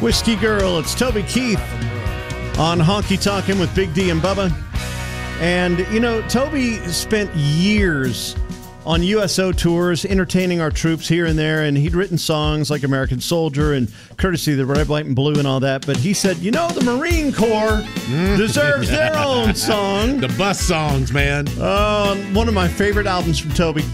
Whiskey Girl. It's Toby Keith on Honky Tonkin' with Big D and Bubba. And, you know, Toby spent years on USO tours entertaining our troops here and there, and he'd written songs like American Soldier and Courtesy of the Red, White, and Blue and all that. But he said, you know, the Marine Corps deserves their own song. The bus songs, man. One of my favorite albums from Toby,